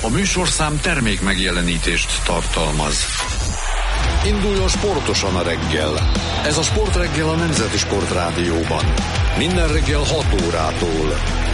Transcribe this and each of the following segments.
A műsorszám termék megjelenítést tartalmaz. Induljon sportosan a reggel. Ez a Sportreggel a Nemzeti Sportrádióban. Minden reggel 6 órától.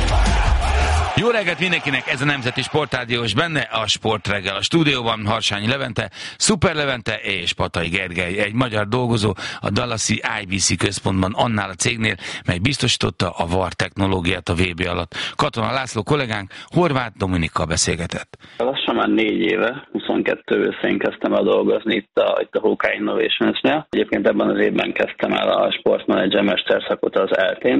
Jó reggelt mindenkinek, ez a Nemzeti Sportrádió, és benne a Sportreggel. A stúdióban Harsányi Levente, Szuper Levente és Patai Gergely, egy magyar dolgozó a Dallasi IBC központban, annál a cégnél, mely biztosította a VAR technológiát a VB alatt. Katona László kollégánk Horváth Dominikkal beszélgetett. Lassan már 4 éve, 22 őszén kezdtem el dolgozni itt a HK Innovationsnél. Egyébként ebben az évben kezdtem el a sportmenedzser mesterszakot az ELTE-n,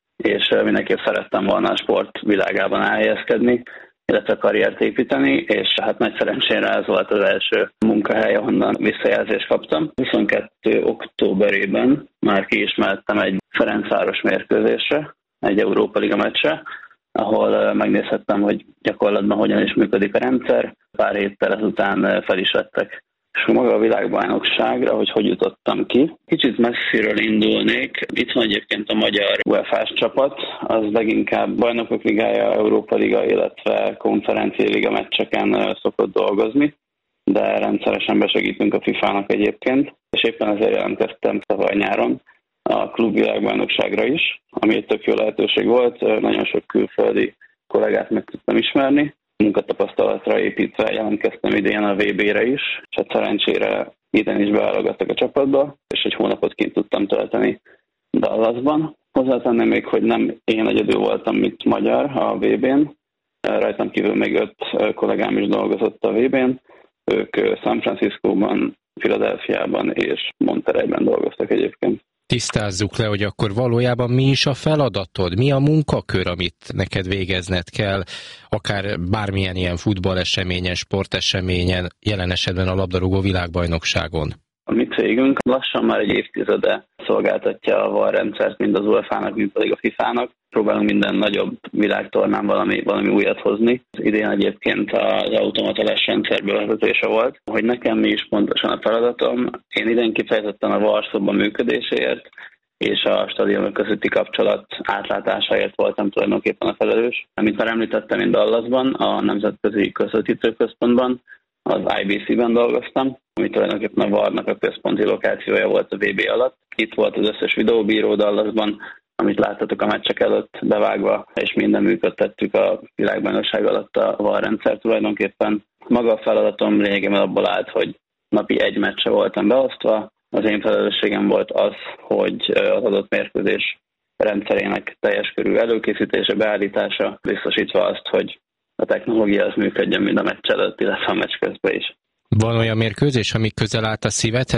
és mindenképp szerettem volna a sport világában elhelyezkedni, illetve karriert építeni, és hát nagy szerencsére ez volt az első munkahely, ahonnan visszajelzést kaptam. 22 októberében már ki is mehettem egy Ferencváros mérkőzésre, egy Európa Liga meccsre, ahol megnézhettem, hogy gyakorlatban hogyan is működik a rendszer. Pár héttel ezután fel is vettek. És maga a világbajnokságra, hogy jutottam ki. Kicsit messziről indulnék. Itt van egyébként a magyar UEFA-s csapat, az leginkább Bajnokok Ligája, Európa Liga, illetve Konferencia Liga meccseken szokott dolgozni, de rendszeresen besegítünk a FIFA-nak egyébként, és éppen ezért jelentkeztem tavaly nyáron a klubvilágbajnokságra is, ami egy tök jó lehetőség volt. Nagyon sok külföldi kollégát meg tudtam ismerni. Munkatapasztalatra építve jelentkeztem idén a VB-re is, és hát szerencsére idén is beválogattak a csapatba, és egy hónapot kint tudtam tölteni Dallasban. Hozzátenném még, hogy nem én egyedül voltam, mint magyar a VB-n, rajtam kívül még 5 kollégám is dolgozott a VB-n, ők San Franciscóban, Philadelphiában és Monterreyben dolgoztak egyébként. Tisztázzuk le, hogy akkor valójában mi is a feladatod? Mi a munkakör, amit neked végezned kell, akár bármilyen ilyen futballeseményen, sporteseményen, jelen esetben a labdarúgó világbajnokságon? A mi cégünk lassan már egy évtizede szolgáltatja a VAR rendszert, mind az UEFA-nak, mind pedig a FIFA-nak. Próbálunk minden nagyobb világtornán valami újat hozni. Az idén egyébként az automata lesrendszer bevezetése volt. Hogy nekem mi is pontosan a feladatom, én idén kifejezetten a VAR szoba működéséért és a stadionok közötti kapcsolat átlátásáért voltam tulajdonképpen a felelős. Mint már említettem, én Dallasban, a Nemzetközi Közvetítőközpontban, az IBC-ben dolgoztam, ami tulajdonképpen a VAR-nak a központi lokációja volt a VB alatt. Itt volt az összes videóbíró Dallasban, amit láttatok a meccsek előtt bevágva, és minden működtettük a világbajnokság alatt a VAR rendszer tulajdonképpen. Maga a feladatom lényegében abból állt, hogy napi 1 meccsre voltam beosztva. Az én felelősségem volt az, hogy az adott mérkőzés rendszerének teljes körű előkészítése, beállítása, biztosítva azt, hogy a technológia az működjön mind a meccs előtt, illetve a meccs közben is. Van olyan mérkőzés, ami közel állt a szívedhez?